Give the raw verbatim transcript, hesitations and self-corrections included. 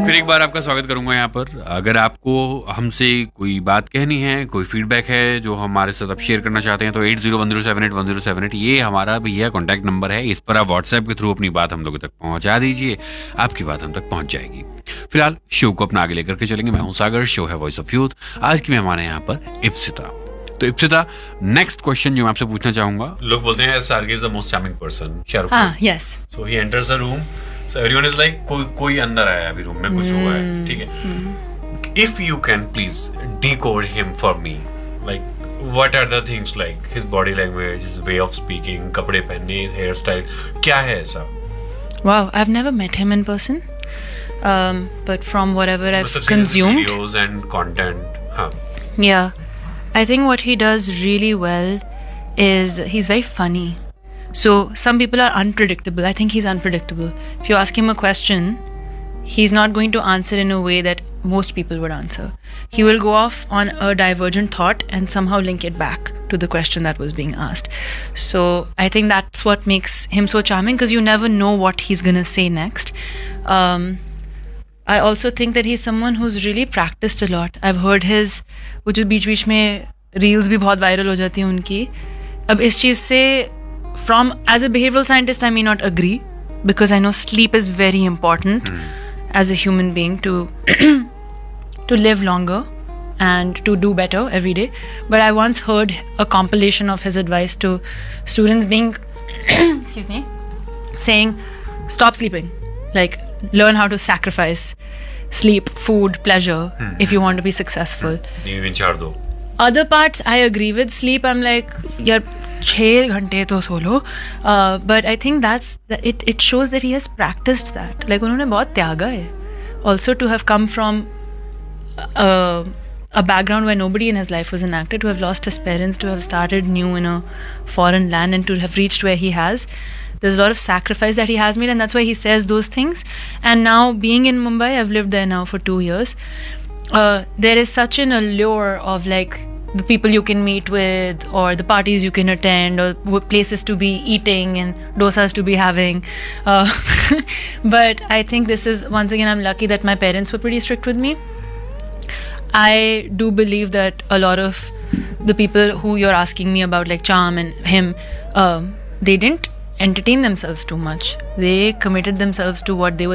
फिर एक बार आपका स्वागत करूंगा यहाँ पर। अगर आपको हमसे कोई बात कहनी है, कोई फीडबैक है जो हमारे साथ आप शेयर करना चाहते हैं तो eight zero one zero seven eight one zero seven eight ये हमारा भैया कॉन्टैक्ट नंबर है। इस पर आप व्हाट्सएप के थ्रू अपनी बात हम लोगों तक पहुंचा दीजिए, आपकी बात हम तक पहुंच जाएगी। फिलहाल शो को अपना आगे लेकर के चलेंगे। मैं हूं सागर, शो है वॉइस ऑफ यूथ। आज की मेहमान है यहाँ पर इप्सिता। तो इप्सिता, नेक्स्ट क्वेश्चन जो मैं आपसे पूछना चाहूंगा, लोग बोलते हैं सार्गे is the most charming person, Shahrukh Khan. Yes. So he enters a room, so everyone is like कोई कोई अंदर आया अभी रूम में, कुछ हुआ है, ठीक है। If you can please decode him for me, like what are the things, like his body language, his way of speaking, कपड़े पहनने, हेयर स्टाइल, क्या है ऐसा? Wow, I've never met him in person, um, but from whatever I've consumed, videos and content, हाँ. Yeah, I think what he does really well is he's very funny. So some people are unpredictable. I think he's unpredictable. If you ask him a question, he's not going to answer in a way that most people would answer. He will go off on a divergent thought and somehow link it back to the question that was being asked. So I think that's what makes him so charming, because you never know what he's gonna say next. Um, I also think that he's someone who's really practiced a lot. I've heard his, वो जो बीच बीच में reels भी बहुत viral हो जाती हैं उनकी। अब इस चीज़ से, from as a behavioral scientist, I may not agree, because I know sleep is very important mm. as a human being to to live longer and to do better every day. But I once heard a compilation of his advice to students being excuse me, saying stop sleeping, like learn how to sacrifice sleep, food, pleasure mm. if you want to be successful. mm. Other parts I agree with. Sleep, I'm like, yaar, छह घंटे तो सो लो, but I think that's it. It shows that he has practiced that. Like उन्होंने बहुत त्यागा है. Also to have come from uh, a background where nobody in his life was an actor, to have lost his parents, to have started new in a foreign land, and to have reached where he has. There's a lot of sacrifice that he has made, and that's why he says those things. And now being in Mumbai, I've lived there now for two years. Uh, there is such an allure of like the people you can meet with, or the parties you can attend, or places to be eating and dosas to be having. Uh, but I think this is, once again, I'm lucky that my parents were pretty strict with me. I do believe that a lot of the people who you're asking me about, like Charm and him, um, they didn't entertain themselves too much. They committed themselves to what they were